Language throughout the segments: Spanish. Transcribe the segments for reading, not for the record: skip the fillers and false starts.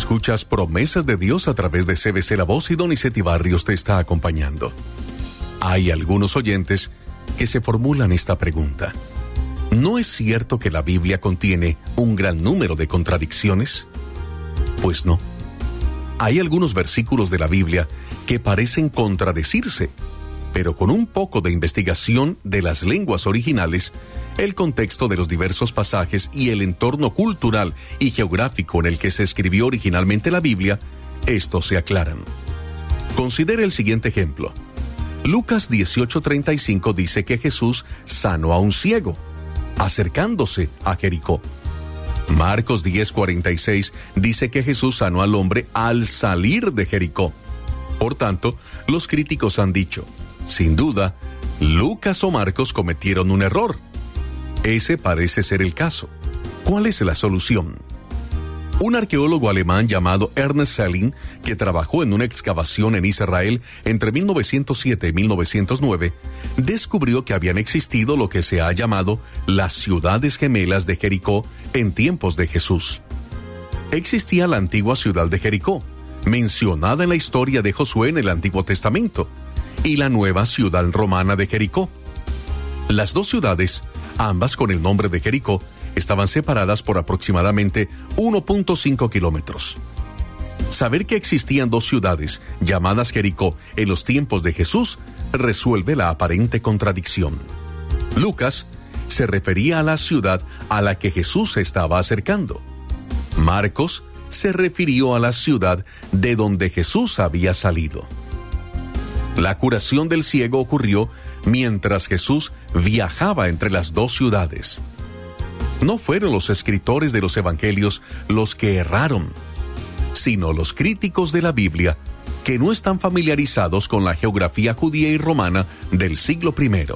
Escuchas Promesas de Dios a través de CBC La Voz y Donizete Barrios te está acompañando. Hay algunos oyentes que se formulan esta pregunta. ¿No es cierto que la Biblia contiene un gran número de contradicciones? Pues no. Hay algunos versículos de la Biblia que parecen contradecirse, pero con un poco de investigación de las lenguas originales, el contexto de los diversos pasajes y el entorno cultural y geográfico en el que se escribió originalmente la Biblia, estos se aclaran. Considere el siguiente ejemplo. Lucas 18:35 dice que Jesús sanó a un ciego, acercándose a Jericó. Marcos 10:46 dice que Jesús sanó al hombre al salir de Jericó. Por tanto, los críticos han dicho, sin duda, Lucas o Marcos cometieron un error. Ese parece ser el caso. ¿Cuál es la solución? Un arqueólogo alemán llamado Ernest Selling, que trabajó en una excavación en Israel entre 1907 y 1909, descubrió que habían existido lo que se ha llamado las ciudades gemelas de Jericó en tiempos de Jesús. Existía la antigua ciudad de Jericó, mencionada en la historia de Josué en el Antiguo Testamento, y la nueva ciudad romana de Jericó. Las dos ciudades, ambas con el nombre de Jericó, estaban separadas por aproximadamente 1.5 kilómetros. Saber que existían dos ciudades llamadas Jericó en los tiempos de Jesús resuelve la aparente contradicción. Lucas se refería a la ciudad a la que Jesús se estaba acercando. Marcos se refirió a la ciudad de donde Jesús había salido. La curación del ciego ocurrió mientras Jesús viajaba entre las dos ciudades. No fueron los escritores de los evangelios los que erraron, sino los críticos de la Biblia que no están familiarizados con la geografía judía y romana del siglo I.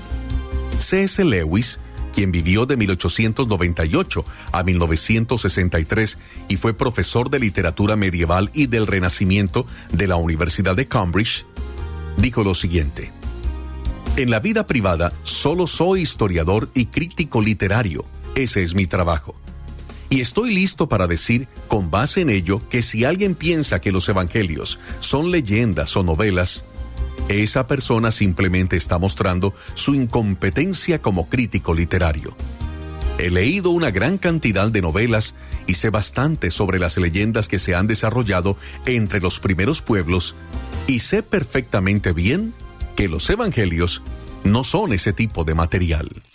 C.S. Lewis, quien vivió de 1898 a 1963 y fue profesor de literatura medieval y del Renacimiento de la Universidad de Cambridge, dijo lo siguiente: en la vida privada solo soy historiador y crítico literario. Ese es mi trabajo. Y estoy listo para decir, con base en ello, que si alguien piensa que los evangelios son leyendas o novelas, esa persona simplemente está mostrando su incompetencia como crítico literario. He leído una gran cantidad de novelas y sé bastante sobre las leyendas que se han desarrollado entre los primeros pueblos, y sé perfectamente bien que los evangelios no son ese tipo de material.